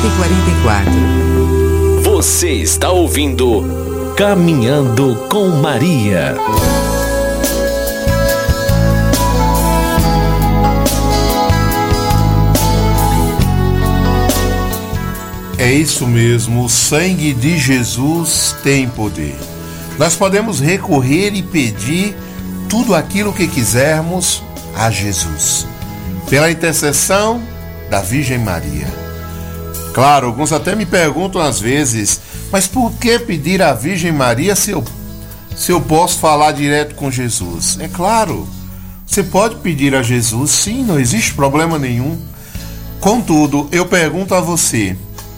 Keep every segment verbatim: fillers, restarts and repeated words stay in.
e quarenta e quatro. Você está ouvindo Caminhando com Maria. É isso mesmo, o sangue de Jesus tem poder. Nós podemos recorrer e pedir tudo aquilo que quisermos a Jesus, pela intercessão da Virgem Maria. Claro, alguns até me perguntam às vezes, mas por que pedir à Virgem Maria se eu, se eu posso falar direto com Jesus? É claro, você pode pedir a Jesus, sim, não existe problema nenhum. Contudo, eu pergunto a você,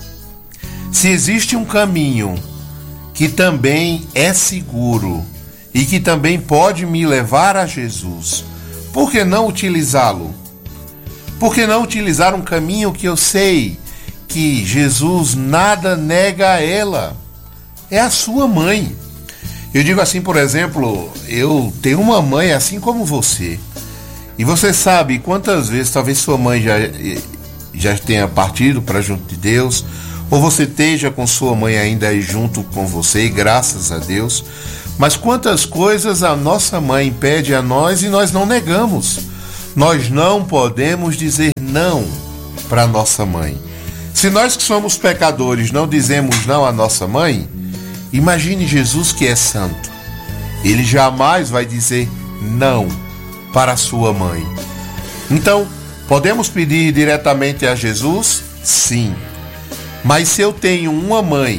se existe um caminho que também é seguro e que também pode me levar a Jesus, por que não utilizá-lo? Por que não utilizar um caminho que eu sei que Jesus nada nega a ela? É a sua mãe. Eu digo assim, por exemplo, eu tenho uma mãe assim como você. E você sabe quantas vezes talvez sua mãe já, já tenha partido para junto de Deus, ou você esteja com sua mãe ainda aí junto com você, e graças a Deus. Mas quantas coisas a nossa mãe pede a nós e nós não negamos. Nós não podemos dizer não para nossa mãe. Se nós que somos pecadores não dizemos não à nossa mãe, imagine Jesus que é santo. Ele jamais vai dizer não para a sua mãe. Então, podemos pedir diretamente a Jesus? Sim. Mas se eu tenho uma mãe,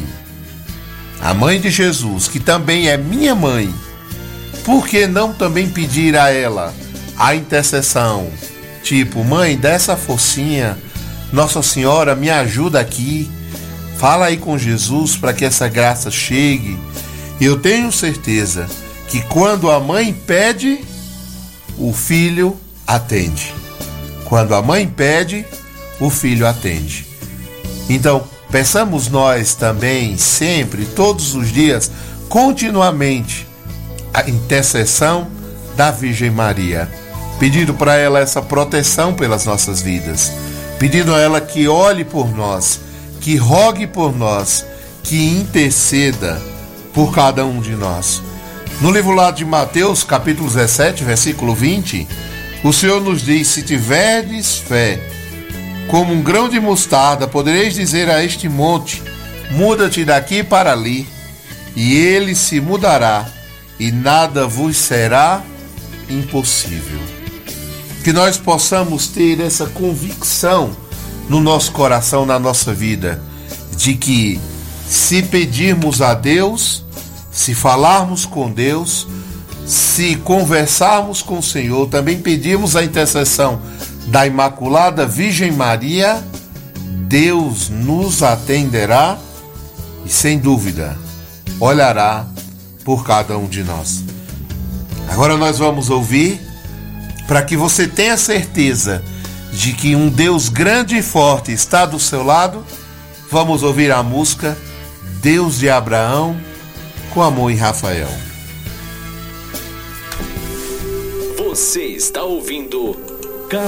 a mãe de Jesus, que também é minha mãe, por que não também pedir a ela a intercessão? Tipo, mãe, dá essa forcinha, Nossa Senhora, me ajuda aqui, fala aí com Jesus para que essa graça chegue. Eu tenho certeza que quando a mãe pede, o filho atende. Quando a mãe pede, o filho atende. Então, peçamos nós também, sempre, todos os dias, continuamente, a intercessão da Virgem Maria, pedindo para ela essa proteção pelas nossas vidas, pedindo a ela que olhe por nós, que rogue por nós, que interceda por cada um de nós. No livro lá de Mateus, capítulo dezessete, versículo vinte, o Senhor nos diz: se tiverdes fé como um grão de mostarda, podereis dizer a este monte: muda-te daqui para ali, e ele se mudará, e nada vos será impossível. Que nós possamos ter essa convicção no nosso coração, na nossa vida, de que se pedirmos a Deus, se falarmos com Deus, se conversarmos com o Senhor, também pedimos a intercessão da Imaculada Virgem Maria, Deus nos atenderá e, sem dúvida, olhará por cada um de nós. Agora nós vamos ouvir, para que você tenha certeza de que um Deus grande e forte está do seu lado, vamos ouvir a música Deus de Abraão, com Amor e Rafael. Você está ouvindo